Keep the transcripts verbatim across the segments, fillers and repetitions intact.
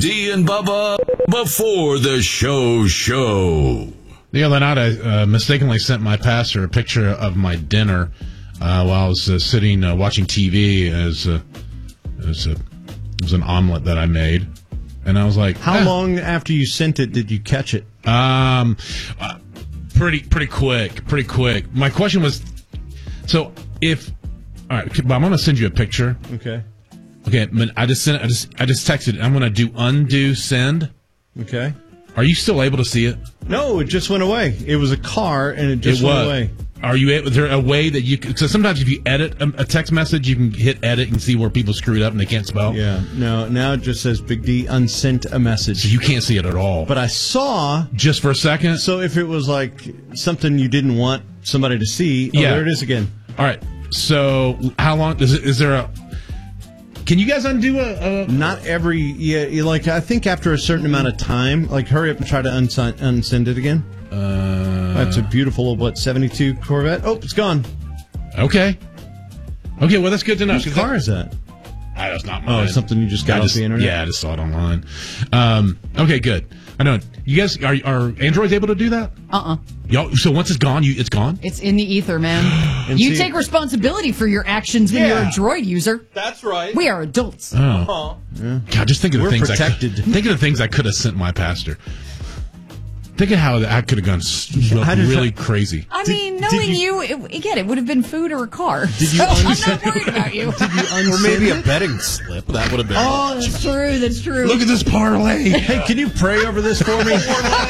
D and Bubba before the show show. The other night, I uh, mistakenly sent my pastor a picture of my dinner uh, while I was uh, sitting uh, watching T V. As uh, as a, it was an omelet that I made, and I was like, "How eh. long after you sent it did you catch it?" Um, uh, pretty pretty quick, pretty quick. My question was, so if all right, I'm going to send you a picture. Okay. Okay, I just sent. I just I just texted. I'm going to do undo send. Okay. Are you still able to see it? No, it just went away. It was a car, and it just it went was. away. Are you? Is there a way that you? So sometimes if you edit a, a text message, you can hit edit and see where people screwed up and they can't spell. Yeah. No. Now it just says Big D unsent a message. So you can't see it at all. But I saw just for a second. So if it was like something you didn't want somebody to see, oh, yeah, there it is again. All right. So how long is it? Is there a? Can you guys undo a, a... Not every... Yeah, like, I think after a certain amount of time, like, hurry up and try to unsend, unsend it again. Uh, That's a beautiful, what, seventy-two Corvette? Oh, it's gone. Okay. Okay, well, that's good to know. Whose car is that? Ah, that's not mine. Oh, it's something you just got I off just, the internet? Yeah, I just saw it online. Um, okay, good. I know. You guys, are, are Androids able to do that? Uh-uh. Y'all, so once it's gone, you it's gone? It's in the ether, man. You see, take responsibility for your actions when yeah. you're a droid user. That's right. We are adults. Oh. Uh-huh. Yeah. God, just think of the We're things protected. I think of the things I could have sent my pastor. Think of how I could have gone really I, crazy. I did, mean, knowing you, you it, again, it would have been food or a car. Did you so unsend, I'm not worried about you. Did you unsend or maybe it? a betting slip. That would have been. Oh, that's true. That's true. Look at this parlay. Hey, can you pray over this for me?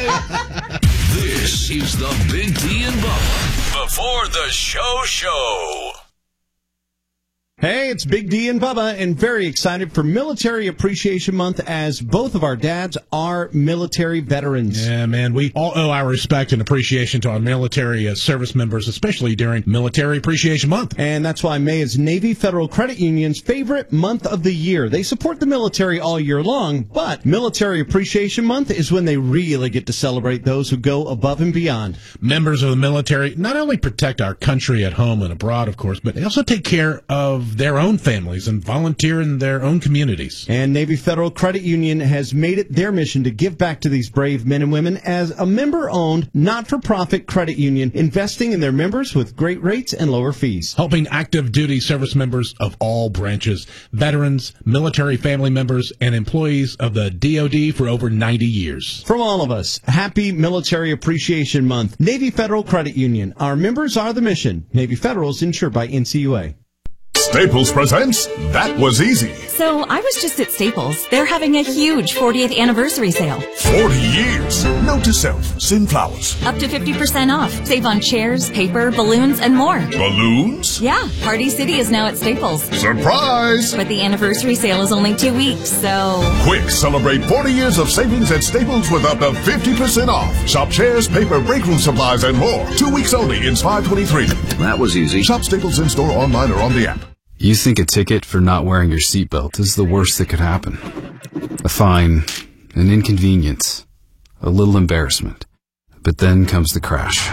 This is the Big D and Bubba before the show show. Hey, it's Big D and Bubba, and very excited for Military Appreciation Month as both of our dads are military veterans. Yeah, man, we all owe our respect and appreciation to our military uh, service members, especially during Military Appreciation Month. And that's why May is Navy Federal Credit Union's favorite month of the year. They support the military all year long, but Military Appreciation Month is when they really get to celebrate those who go above and beyond. Members of the military not only protect our country at home and abroad, of course, but they also take care of their own families and volunteer in their own communities. And Navy Federal Credit Union has made it their mission to give back to these brave men and women as a member-owned, not-for-profit credit union, investing in their members with great rates and lower fees. Helping active duty service members of all branches, veterans, military family members, and employees of the D O D for over ninety years. From all of us, happy Military Appreciation Month. Navy Federal Credit Union. Our members are the mission. Navy Federal is insured by N C U A. Staples presents That Was Easy. So I was just at Staples. They're having a huge fortieth anniversary sale. forty years. Note to self, send flowers. Up to fifty percent off. Save on chairs, paper, balloons, and more. Balloons? Yeah, Party City is now at Staples. Surprise! But the anniversary sale is only two weeks, so... Quick, celebrate forty years of savings at Staples with up to fifty percent off. Shop chairs, paper, break room supplies, and more. Two weeks only in five twenty-three. That was easy. Shop Staples in-store, online, or on the app. You think a ticket for not wearing your seatbelt is the worst that could happen. A fine, an inconvenience, a little embarrassment. But then comes the crash.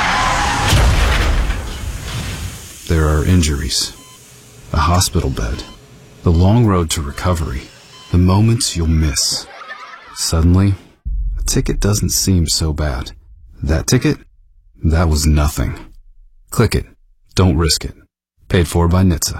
There are injuries, a hospital bed, the long road to recovery, the moments you'll miss. Suddenly, a ticket doesn't seem so bad. That ticket? That was nothing. Click it. Don't risk it. Paid for by N H T S A.